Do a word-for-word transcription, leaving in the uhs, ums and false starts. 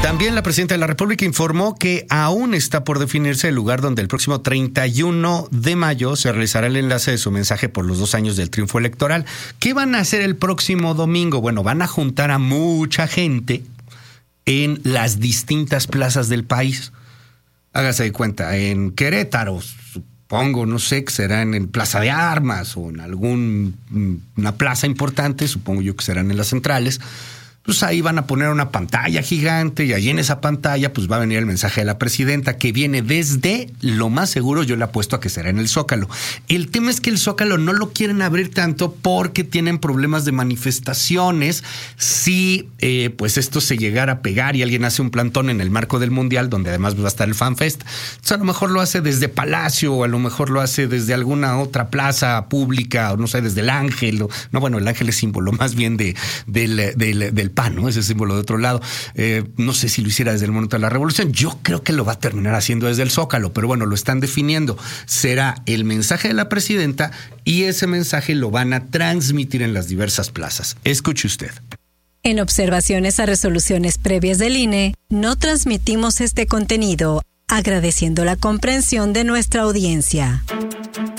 También la presidenta de la República informó que aún está por definirse el lugar donde el próximo treinta y uno de mayo se realizará el enlace de su mensaje por los dos años del triunfo electoral. ¿Qué van a hacer el próximo domingo? Bueno, van a juntar a mucha gente en las distintas plazas del país. Hágase de cuenta, en Querétaro, supongo, no sé, que será en, en Plaza de Armas o en alguna plaza importante, supongo yo que serán en las centrales. Pues ahí van a poner una pantalla gigante y allí en esa pantalla pues va a venir el mensaje de la presidenta que viene desde, lo más seguro yo le apuesto a que será en el Zócalo. El tema es que el Zócalo no lo quieren abrir tanto porque tienen problemas de manifestaciones. Si eh, pues esto se llegara a pegar y alguien hace un plantón en el marco del Mundial, donde además va a estar el FanFest, entonces a lo mejor lo hace desde Palacio o a lo mejor lo hace desde alguna otra plaza pública o no sé, desde el Ángel. O, no, bueno, el Ángel es símbolo más bien de, del, del, del P A N, ¿no? Ese símbolo de otro lado. Eh, no sé si lo hiciera desde el Monumento a la Revolución. Yo creo que lo va a terminar haciendo desde el Zócalo, pero bueno, lo están definiendo. Será el mensaje de la presidenta y ese mensaje lo van a transmitir en las diversas plazas. Escuche usted. En observaciones a resoluciones previas del I N E, no transmitimos este contenido, agradeciendo la comprensión de nuestra audiencia.